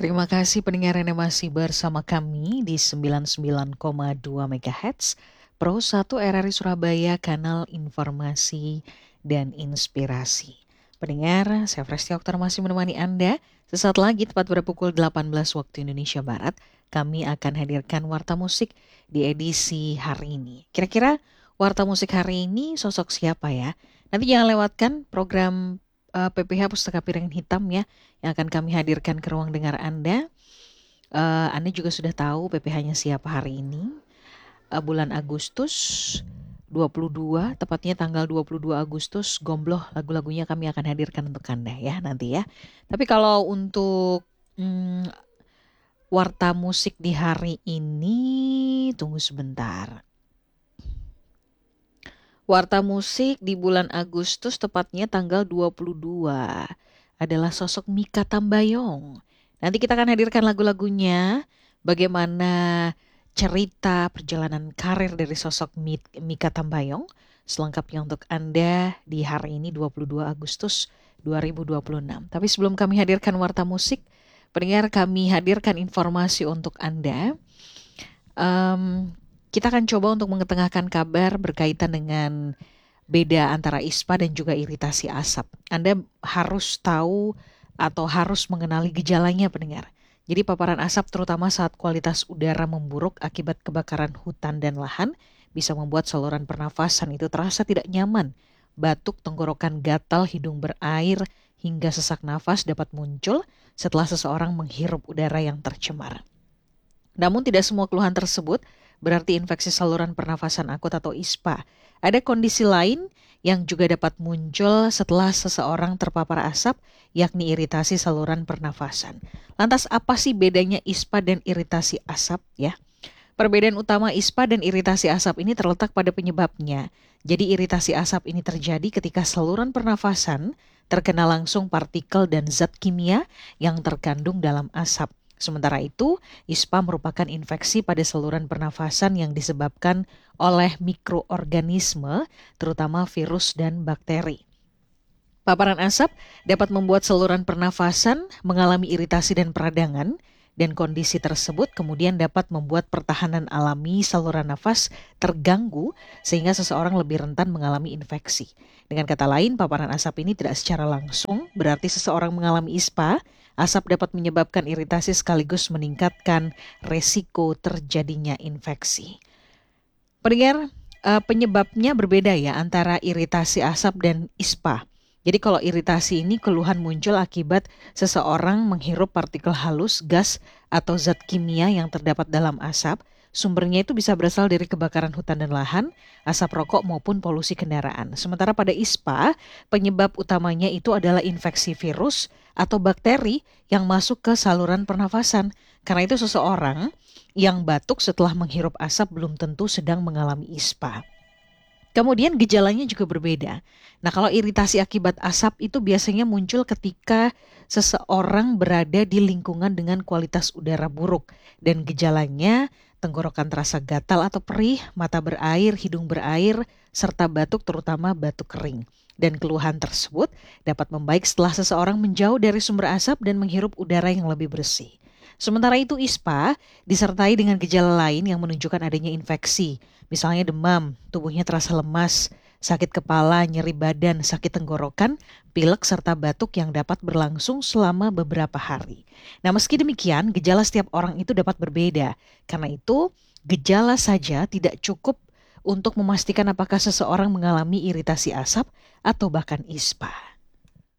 Terima kasih pendengar yang masih bersama kami di 99,2 MHz Pro 1 RRI Surabaya, kanal informasi dan inspirasi. Pendengar, saya Presti Oktar masih menemani Anda. Sesaat lagi tepat pada pukul 18 waktu Indonesia Barat, kami akan hadirkan Warta Musik di edisi hari ini. Kira-kira Warta Musik hari ini sosok siapa ya? Nanti jangan lewatkan program PPH Pustaka Piringan Hitam ya, yang akan kami hadirkan ke ruang dengar Anda. Anda juga sudah tahu PPH-nya siapa hari ini. Bulan Agustus 22, tepatnya tanggal 22 Agustus, Gombloh lagu-lagunya kami akan hadirkan untuk Anda ya nanti ya. Tapi kalau untuk Warta Musik di hari ini, tunggu sebentar. Warta Musik di bulan Agustus tepatnya tanggal 22 adalah sosok Mikha Tambayong. Nanti kita akan hadirkan lagu-lagunya, bagaimana cerita perjalanan karir dari sosok Mikha Tambayong selengkapnya untuk Anda di hari ini 22 Agustus 2026. Tapi sebelum kami hadirkan Warta Musik, pendengar, kami hadirkan informasi untuk Anda. Kita akan coba untuk mengetengahkan kabar berkaitan dengan beda antara ISPA dan juga iritasi asap. Anda harus tahu atau harus mengenali gejalanya, pendengar. Jadi paparan asap terutama saat kualitas udara memburuk akibat kebakaran hutan dan lahan bisa membuat saluran pernafasan itu terasa tidak nyaman. Batuk, tenggorokan gatal, hidung berair, hingga sesak nafas dapat muncul setelah seseorang menghirup udara yang tercemar. Namun tidak semua keluhan tersebut berarti infeksi saluran pernafasan akut atau ISPA. Ada kondisi lain yang juga dapat muncul setelah seseorang terpapar asap, yakni iritasi saluran pernafasan. Lantas apa sih bedanya ISPA dan iritasi asap ya? Perbedaan utama ISPA dan iritasi asap ini terletak pada penyebabnya. Jadi iritasi asap ini terjadi ketika saluran pernafasan terkena langsung partikel dan zat kimia yang terkandung dalam asap. Sementara itu, ISPA merupakan infeksi pada saluran pernafasan yang disebabkan oleh mikroorganisme, terutama virus dan bakteri. Paparan asap dapat membuat saluran pernafasan mengalami iritasi dan peradangan, dan kondisi tersebut kemudian dapat membuat pertahanan alami saluran nafas terganggu sehingga seseorang lebih rentan mengalami infeksi. Dengan kata lain, paparan asap ini tidak secara langsung berarti seseorang mengalami ISPA. Asap dapat menyebabkan iritasi sekaligus meningkatkan resiko terjadinya infeksi. Pendengar, penyebabnya berbeda ya antara iritasi asap dan ISPA. Jadi kalau iritasi ini keluhan muncul akibat seseorang menghirup partikel halus, gas, atau zat kimia yang terdapat dalam asap. Sumbernya itu bisa berasal dari kebakaran hutan dan lahan, asap rokok maupun polusi kendaraan. Sementara pada ISPA, penyebab utamanya itu adalah infeksi virus atau bakteri yang masuk ke saluran pernafasan. Karena itu seseorang yang batuk setelah menghirup asap belum tentu sedang mengalami ISPA. Kemudian gejalanya juga berbeda. Nah, kalau iritasi akibat asap itu biasanya muncul ketika seseorang berada di lingkungan dengan kualitas udara buruk dan gejalanya tenggorokan terasa gatal atau perih, mata berair, hidung berair, serta batuk terutama batuk kering. Dan keluhan tersebut dapat membaik setelah seseorang menjauh dari sumber asap dan menghirup udara yang lebih bersih. Sementara itu ISPA disertai dengan gejala lain yang menunjukkan adanya infeksi. Misalnya demam, tubuhnya terasa lemas, sakit kepala, nyeri badan, sakit tenggorokan, pilek serta batuk yang dapat berlangsung selama beberapa hari. Nah, meski demikian, gejala setiap orang itu dapat berbeda. Karena itu, gejala saja tidak cukup untuk memastikan apakah seseorang mengalami iritasi asap atau bahkan ISPA.